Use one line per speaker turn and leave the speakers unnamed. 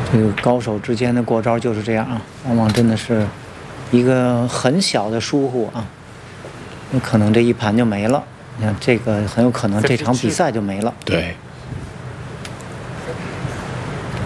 这个高手之间的过招就是这样啊，往往真的是一个很小的疏忽啊，有可能这一盘就没了。你看这个很有可能这场比赛就没了。
对。